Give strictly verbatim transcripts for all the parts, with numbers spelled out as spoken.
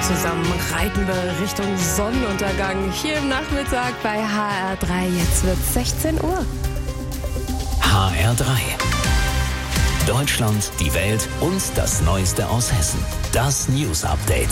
Zusammen reiten wir Richtung Sonnenuntergang hier im Nachmittag bei H R drei. Jetzt wird es sechzehn Uhr. H R drei. Deutschland, die Welt und das Neueste aus Hessen. Das News Update.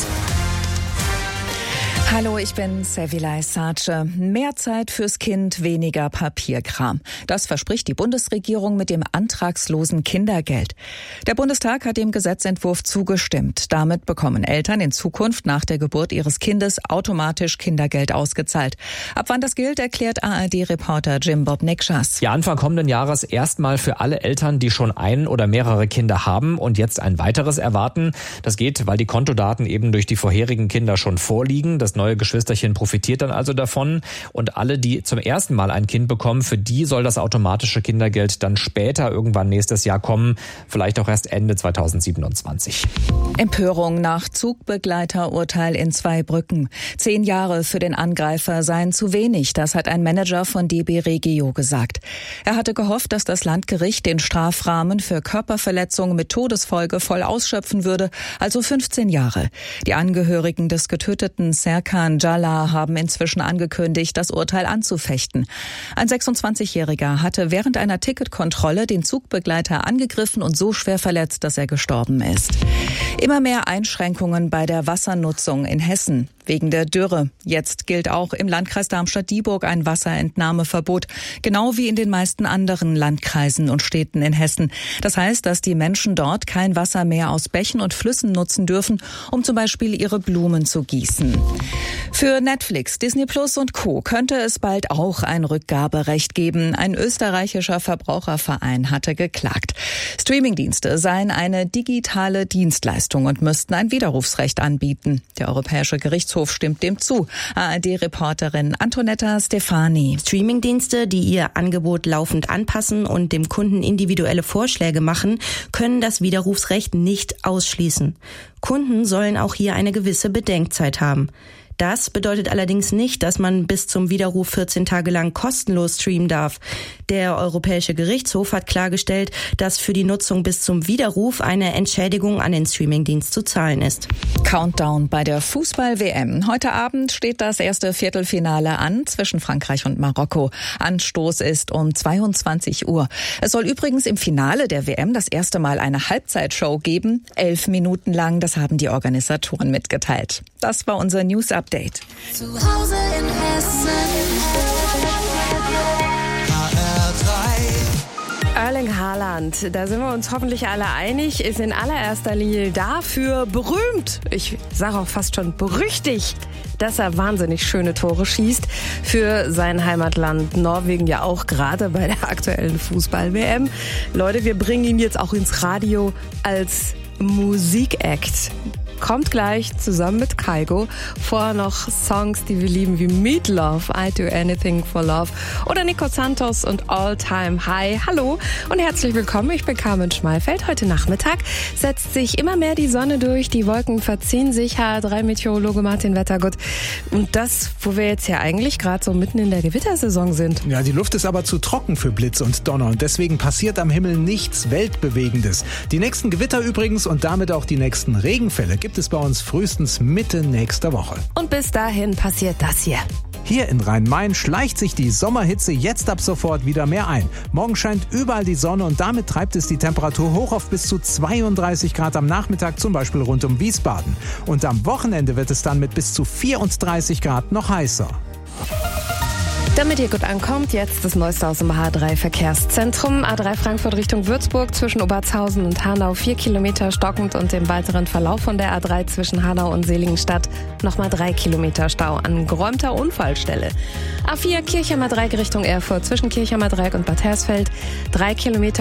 Hallo, ich bin Sevilay Sace. Mehr Zeit fürs Kind, weniger Papierkram. Das verspricht die Bundesregierung mit dem antragslosen Kindergeld. Der Bundestag hat dem Gesetzentwurf zugestimmt. Damit bekommen Eltern in Zukunft nach der Geburt ihres Kindes automatisch Kindergeld ausgezahlt. Ab wann das gilt, erklärt A R D-Reporter Jim Bob Nikschas. Ja, Anfang kommenden Jahres erstmal für alle Eltern, die schon ein oder mehrere Kinder haben und jetzt ein weiteres erwarten. Das geht, weil die Kontodaten eben durch die vorherigen Kinder schon vorliegen. Das neue Geschwisterchen profitiert dann also davon. Und alle, die zum ersten Mal ein Kind bekommen, für die soll das automatische Kindergeld dann später irgendwann nächstes Jahr kommen. Vielleicht auch erst Ende zweitausendsiebenundzwanzig. Empörung nach Zugbegleiterurteil in Zweibrücken. Zehn Jahre für den Angreifer seien zu wenig. Das hat ein Manager von D B Regio gesagt. Er hatte gehofft, dass das Landgericht den Strafrahmen für Körperverletzung mit Todesfolge voll ausschöpfen würde, also fünfzehn Jahre. Die Angehörigen des getöteten Serkan Jallar haben inzwischen angekündigt, das Urteil anzufechten. Ein sechsundzwanzigjähriger hatte während einer Ticketkontrolle den Zugbegleiter angegriffen und so schwer verletzt, dass er gestorben ist. Immer mehr Einschränkungen bei der Wassernutzung in Hessen. Wegen der Dürre. Jetzt gilt auch im Landkreis Darmstadt-Dieburg ein Wasserentnahmeverbot, genau wie in den meisten anderen Landkreisen und Städten in Hessen. Das heißt, dass die Menschen dort kein Wasser mehr aus Bächen und Flüssen nutzen dürfen, um zum Beispiel ihre Blumen zu gießen. Für Netflix, Disney Plus und Co. könnte es bald auch ein Rückgaberecht geben. Ein österreichischer Verbraucherverein hatte geklagt. Streamingdienste seien eine digitale Dienstleistung und müssten ein Widerrufsrecht anbieten. Der Europäische Gerichtshof stimmt dem zu. A R D-Reporterin Antonetta Stefani. Streamingdienste, die ihr Angebot laufend anpassen und dem Kunden individuelle Vorschläge machen, können das Widerrufsrecht nicht ausschließen. Kunden sollen auch hier eine gewisse Bedenkzeit haben. Das bedeutet allerdings nicht, dass man bis zum Widerruf vierzehn Tage lang kostenlos streamen darf. Der Europäische Gerichtshof hat klargestellt, dass für die Nutzung bis zum Widerruf eine Entschädigung an den Streamingdienst zu zahlen ist. Countdown bei der Fußball-W M. Heute Abend steht das erste Viertelfinale an zwischen Frankreich und Marokko. Anstoß ist um zweiundzwanzig Uhr. Es soll übrigens im Finale der W M das erste Mal eine Halbzeitshow geben. Elf Minuten lang, das haben die Organisatoren mitgeteilt. Das war unser News Update. Zu Hause in Hessen. H R drei. Erling Haaland, da sind wir uns hoffentlich alle einig, ist in allererster Linie dafür berühmt. Ich sage auch fast schon berüchtigt, dass er wahnsinnig schöne Tore schießt. Für sein Heimatland Norwegen ja auch gerade bei der aktuellen Fußball-W M. Leute, wir bringen ihn jetzt auch ins Radio als Musikact. Kommt gleich zusammen mit Kygo. Vorher noch Songs, die wir lieben, wie Meat Love, I Do Anything for Love oder Nico Santos und All Time High. Hallo und herzlich willkommen, ich bin Carmen Schmalfeld. Heute Nachmittag setzt sich immer mehr die Sonne durch, die Wolken verziehen sich. H R drei Meteorologe Martin Wettergut. Und das, wo wir jetzt ja eigentlich gerade so mitten in der Gewittersaison sind. Ja, die Luft ist aber zu trocken für Blitz und Donner und deswegen passiert am Himmel nichts Weltbewegendes. Die nächsten Gewitter übrigens und damit auch die nächsten Regenfälle gibt es bei uns frühestens Mitte nächster Woche. Und bis dahin passiert das hier. Hier in Rhein-Main schleicht sich die Sommerhitze jetzt ab sofort wieder mehr ein. Morgen scheint überall die Sonne und damit treibt es die Temperatur hoch auf bis zu zweiunddreißig Grad am Nachmittag, zum Beispiel rund um Wiesbaden. Und am Wochenende wird es dann mit bis zu vierunddreißig Grad noch heißer. Damit ihr gut ankommt, jetzt das Neueste aus dem H R drei Verkehrszentrum. A drei Frankfurt Richtung Würzburg zwischen Obertshausen und Hanau vier Kilometer stockend und im weiteren Verlauf von der A drei zwischen Hanau und Seligenstadt nochmal drei Kilometer Stau an geräumter Unfallstelle. A vier Kirchheimer Dreieck Richtung Erfurt zwischen Kirchheimer Dreieck und Bad Hersfeld drei Kilometer